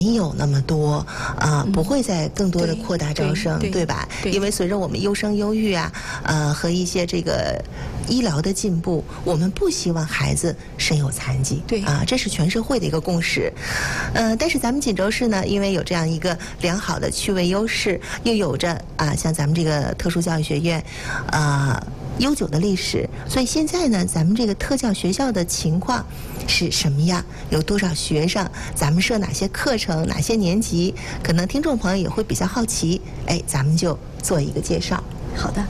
没有那么多不会再更多的扩大招生，对吧？因为随着我们优生优育啊，和一些这个医疗的进步，我们不希望孩子身有残疾，这是全社会的一个共识。但是咱们锦州市呢，因为有这样一个良好的区位优势，又有着像咱们这个特殊教育学院悠久的历史，所以现在呢，咱们这个特教学校的情况是什么样？有多少学生？咱们设哪些课程？哪些年级？可能听众朋友也会比较好奇，咱们就做一个介绍。 好的，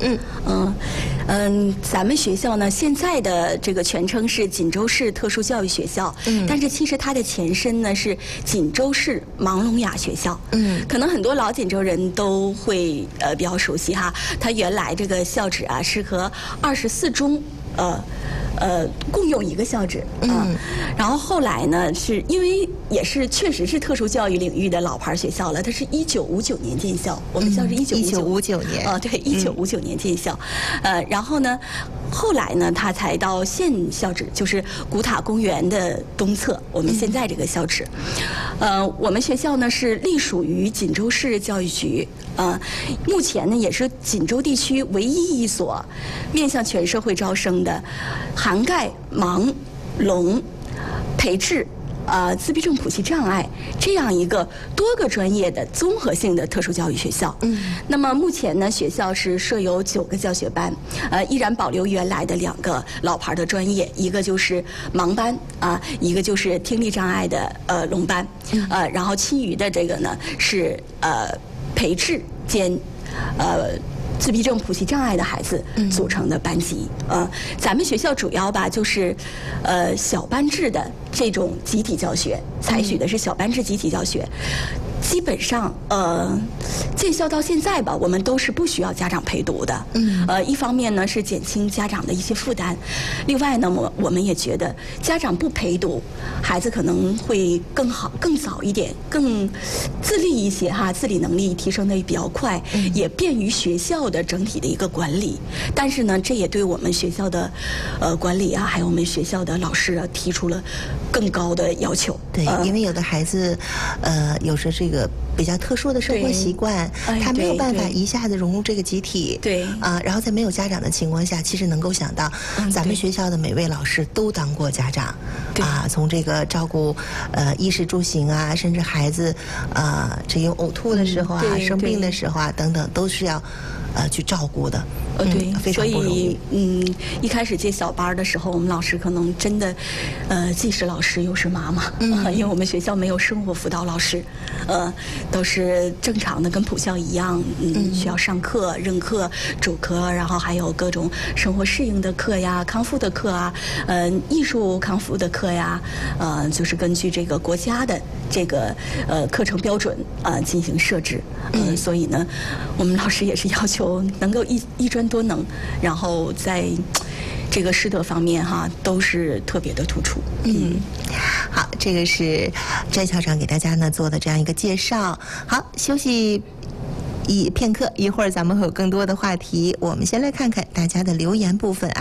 咱们学校呢，现在的这个全称是锦州市特殊教育学校，但是其实它的前身呢是锦州市盲聋哑学校，可能很多老锦州人都会比较熟悉哈，它原来这个校址啊是和24中共用一个校址然后后来呢，是因为也是确实是特殊教育领域的老牌学校了，它是1959年建校，我们校是1959年对，1959年建校，然后呢，后来呢，它才到现校址，就是古塔公园的东侧，我们现在这个校址。我们学校呢是隶属于锦州市教育局，目前呢也是锦州地区唯一一所面向全社会招生的，涵盖盲、聋、培智。自闭症谱系障碍这样一个多个专业的综合性的特殊教育学校。那么目前呢，学校是设有9个教学班，依然保留原来的2个老牌的专业，一个就是盲班一个就是听力障碍的聋班，然后其余的这个呢是培智兼自闭症谱系障碍的孩子组成的班级。咱们学校主要吧就是小班制的这种集体教学，采取的是小班制集体教学。基本上建校到现在吧，我们都是不需要家长陪读的。一方面呢是减轻家长的一些负担，另外呢我们也觉得家长不陪读，孩子可能会更好、更早一点、更自立一些哈，自理能力提升的也比较快，也便于学校的整体的一个管理。但是呢，这也对我们学校的管理还有我们学校的老师提出了更高的要求。 对，因为有的孩子有着这个比较特殊的生活习惯，他没有办法一下子融入这个集体。然后在没有家长的情况下，其实能够想到，咱们学校的每位老师都当过家长，从这个照顾衣食住行甚至孩子这有呕吐的时候生病的时候等等，都是要去照顾的。非常不容易。 所以一开始接小班的时候，我们老师可能真的既是老师又是妈妈，因为我们学校没有生活辅导老师，都是正常的跟普校一样，需要上课、任课、主课，然后还有各种生活适应的课呀、康复的课艺术康复的课呀，就是根据这个国家的这个课程标准进行设置。所以呢，我们老师也是要求能够一专多能，然后在这个师德方面都是特别的突出。 好，这个是詹校长给大家呢做的这样一个介绍。好，休息片刻，一会儿咱们会有更多的话题。我们先来看看大家的留言部分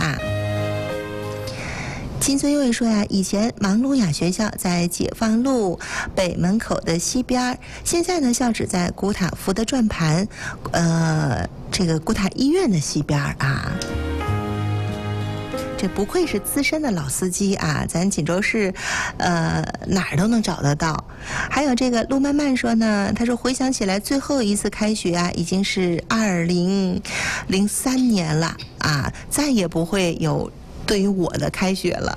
金尊又说以前盲聋哑学校在解放路北门口的西边，现在呢校址在古塔福德转盘，这个古塔医院的西边这不愧是资深的老司机咱锦州市哪儿都能找得到。还有这个陆漫漫说呢，他说回想起来最后一次开学已经是2003年了再也不会有对于我的开学了。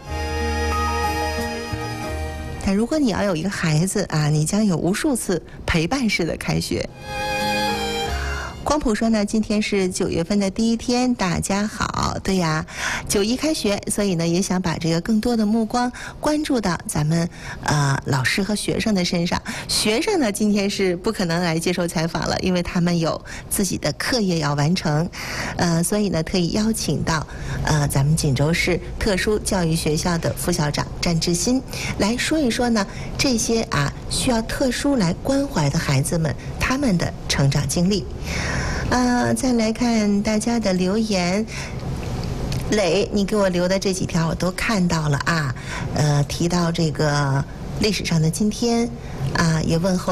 但如果你要有一个孩子你将有无数次陪伴式的开学。光谱说呢，今天是9月份的第一天，大家好。对呀，9·1开学，所以呢也想把这个更多的目光关注到咱们老师和学生的身上。学生呢今天是不可能来接受采访了，因为他们有自己的课业要完成，所以呢特意邀请到咱们锦州市特殊教育学校的副校长詹志新来说一说呢这些需要特殊来关怀的孩子们他们的成长经历。再来看大家的留言。磊，你给我留的这几条我都看到了提到这个历史上的今天也问候